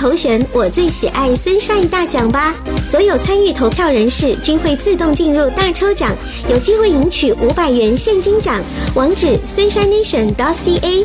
投选我最喜爱 Sunshine 大奖吧！所有参与投票人士均会自动进入大抽奖，有机会赢取500元现金奖。网址 sunshinenation.ca。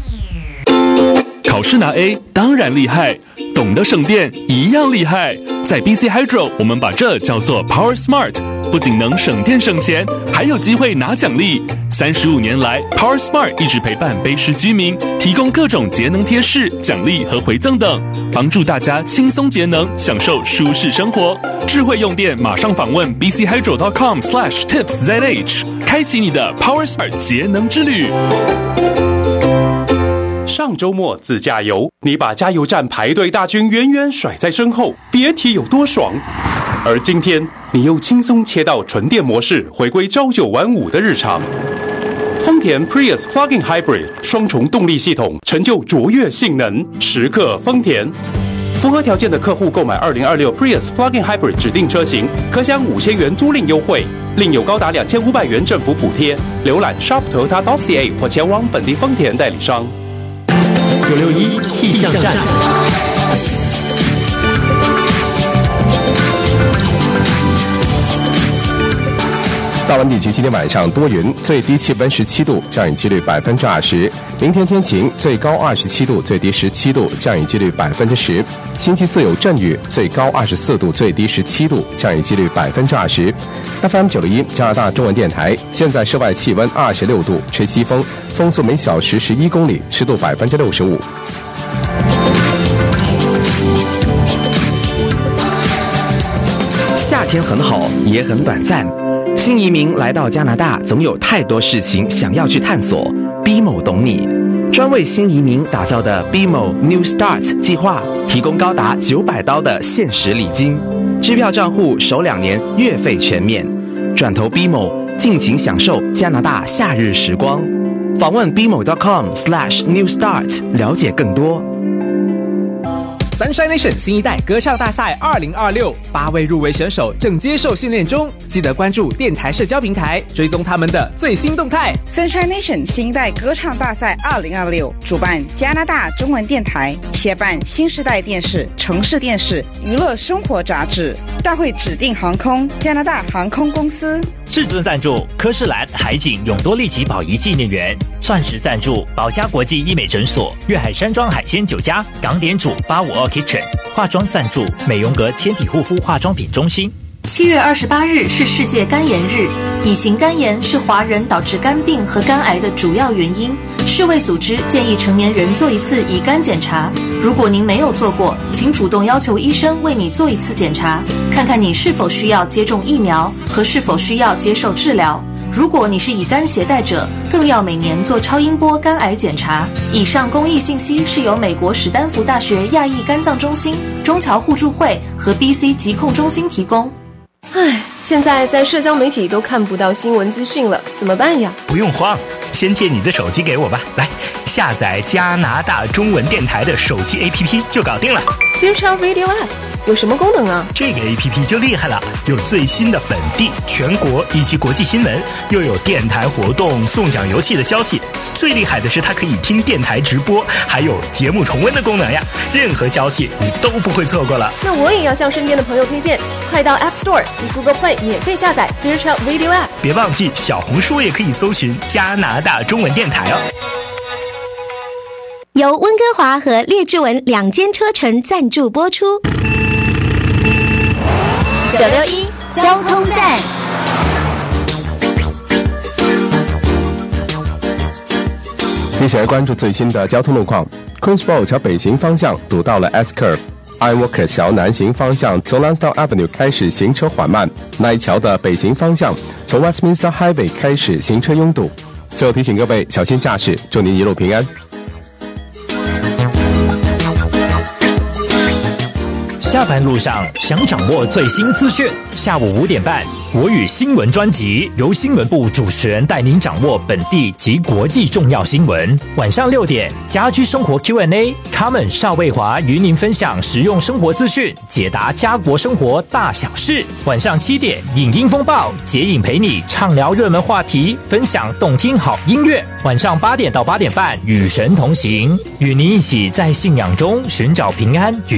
考试拿 A 当然厉害，懂得省电一样厉害。在 BC Hydro， 我们把这叫做 Power Smart， 不仅能省电省钱，还有机会拿奖励。35年来 ，Power Smart 一直陪伴卑诗居民，提供各种节能贴士、奖励和回赠等，帮助大家轻松节能，享受舒适生活。智慧用电，马上访问 bchydro.com/tipszh， 开启你的 Power Smart 节能之旅。 上周末自驾游，你把加油站排队大军远远甩在身后，别提有多爽。而今天，你又轻松切到纯电模式，回归朝9晚5的日常。丰田 Prius Plug-in Hybrid 双重动力系统，成就卓越性能，时刻丰田。符合条件的客户购买2026 Prius Plug-in Hybrid 指定车型，可享5000元租赁优惠，另有高达2500元政府补贴。浏览 shop.toyota.ca 或前往本地丰田代理商。 961气象站。 大湾地区今天晚上多云，最低气温17度，降雨几率20%。明天天晴，最高27度，最低17度，降雨几率10%。星期四有阵雨，最高24度，最低17度，降雨几率20%。FM 961加拿大中文电台，现在室外气温26度，吹西风，风速每小时11公里，湿度65%。 夏天很好，也很短暂。新移民来到加拿大，总有太多事情想要去探索。BMO 懂你，专为新移民打造的 BMO New Start 计划，提供高达$900的限时礼金，支票账户首2年月费全免。转投 BMO， 尽情享受加拿大夏日时光。访问 bmo.com/newstart 了解更多。 Sunshine Nation 新一代歌唱大赛2026，8位入围选手正接受训练中，记得关注电台社交平台，追踪他们的最新动态。 Sunshine Nation 新一代歌唱大赛2026，主办加拿大中文电台，协办新时代电视、城市电视、娱乐生活杂志，大会指定航空加拿大航空公司。 至尊赞助科士兰海景永多利奇宝仪纪念园，钻石赞助宝嘉国际医美诊所、粤海山庄海鲜酒家、港点主852 Kitchen， 化妆赞助美容阁纤体护肤化妆品中心。 7月28日是世界肝炎日，乙型肝炎是华人导致肝病和肝癌的主要原因。世卫组织建议成年人做一次乙肝检查，如果您没有做过，请主动要求医生为你做一次检查，看看你是否需要接种疫苗和是否需要接受治疗。如果你是乙肝携带者，更要每年做超音波肝癌检查。以上公益信息是由美国史丹福大学亚裔肝脏中心、中侨互助会和 BC 疾控中心提供。 现在在社交媒体都看不到新闻资讯了，怎么办呀？ 不用慌，先借你的手机给我吧。来，下载加拿大中文电台的手机 APP 就搞定了。 Future Radio App 有什么功能啊？ 这个 APP 就厉害了，有最新的本地、全国以及国际新闻，又有电台活动、送奖游戏的消息。最厉害的是它可以听电台直播，还有节目重温的功能呀！任何消息你都不会错过了。 那我也要向身边的朋友推荐，快到 App Store 及 Google Play 免费下载 Future Radio App。 别忘记小红书也可以搜寻加拿大中文电台哦。 由温哥华和列治文2间车城赞助播出。961交通站。 接下来关注最新的交通路况。Queens Road 桥北行方向堵到了 S Curve。Ironworker 桥南行方向从 Lansdowne Avenue 开始行车缓慢，那一桥的北行方向从 Westminster Highway 开始行车拥堵。最后提醒各位小心驾驶，祝您一路平安。 下班路上想掌握最新资讯，下午5点半国语新闻专辑由新闻部主持人带您掌握本地及国际重要新闻。晚上6点家居生活 Q&A， Carmen 邵卫华与您分享实用生活资讯，解答家国生活大小事。晚上7点影音风暴，杰影陪你畅聊热门话题，分享动听好音乐。晚上8点到8点半与神同行，与您一起在信仰中寻找平安与